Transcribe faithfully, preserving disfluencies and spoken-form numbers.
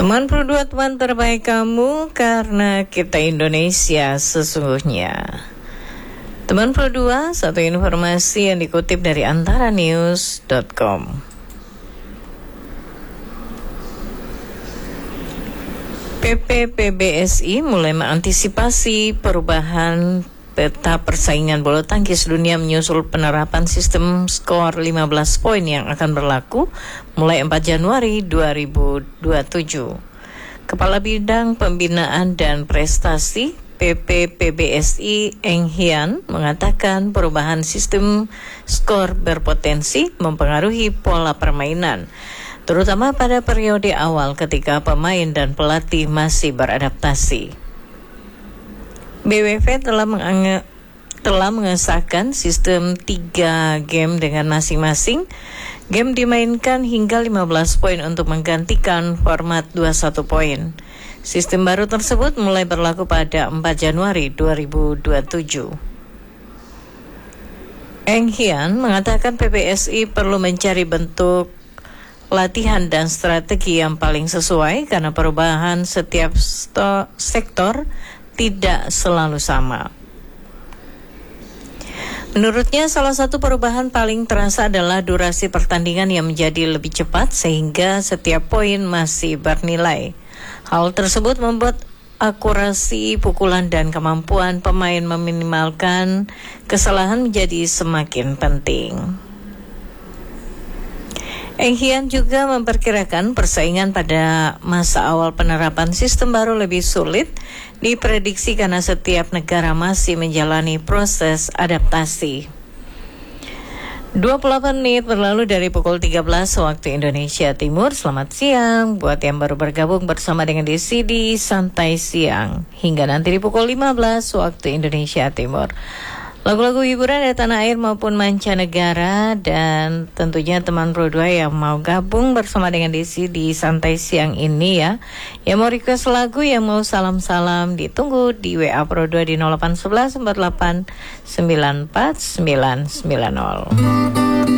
Teman Pro dua, teman terbaik kamu, karena kita Indonesia sesungguhnya. Teman Pro dua, satu informasi yang dikutip dari antara news dot com. P P P B S I mulai mengantisipasi perubahan peta persaingan bulu tangkis dunia menyusul penerapan sistem skor lima belas poin yang akan berlaku mulai empat Januari dua ribu dua puluh tujuh. Kepala Bidang Pembinaan dan Prestasi P P P B S I Eng Hian mengatakan perubahan sistem skor berpotensi mempengaruhi pola permainan, terutama pada periode awal ketika pemain dan pelatih masih beradaptasi. B W F telah, mengange, telah mengesahkan sistem tiga game dengan masing-masing game dimainkan hingga lima belas poin untuk menggantikan format dua puluh satu poin. Sistem baru tersebut mulai berlaku pada empat Januari dua ribu dua puluh tujuh. Eng Hian mengatakan P B S I perlu mencari bentuk latihan dan strategi yang paling sesuai karena perubahan setiap sto- sektor tidak selalu sama. Menurutnya, salah satu perubahan paling terasa adalah durasi pertandingan yang menjadi lebih cepat sehingga setiap poin masih bernilai. Hal tersebut membuat akurasi pukulan dan kemampuan pemain meminimalkan kesalahan menjadi semakin penting. Eng Hian juga memperkirakan persaingan pada masa awal penerapan sistem baru lebih sulit diprediksi karena setiap negara masih menjalani proses adaptasi. dua puluh delapan menit berlalu dari pukul tiga belas waktu Indonesia Timur. Selamat siang buat yang baru bergabung bersama dengan Desi di Santai Siang. Hingga nanti di pukul lima belas waktu Indonesia Timur. Lagu-lagu hiburan dari tanah air maupun mancanegara, dan tentunya teman Pro dua yang mau gabung bersama dengan Desi di Santai Siang ini ya, yang mau request lagu, yang mau salam-salam, ditunggu di W A Pro dua di nol delapan satu satu empat delapan sembilan empat sembilan sembilan nol.